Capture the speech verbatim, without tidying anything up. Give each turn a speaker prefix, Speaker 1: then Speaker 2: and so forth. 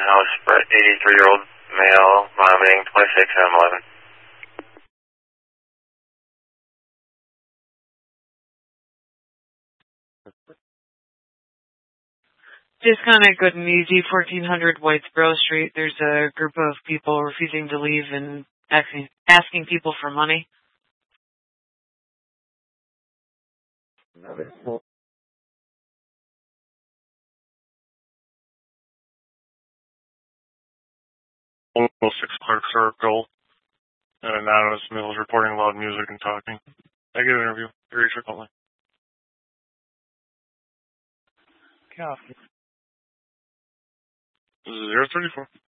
Speaker 1: house for eighty-three-year-old male, vomiting, twenty-six M eleven.
Speaker 2: Discounted Good and Easy, fourteen hundred Whitesboro Street. There's a group of people refusing to leave and asking, asking people for money.
Speaker 3: six Clark Circle. An anonymous male is reporting loud music and talking. Negative interview. Reach your call line. This is zero thirty-four.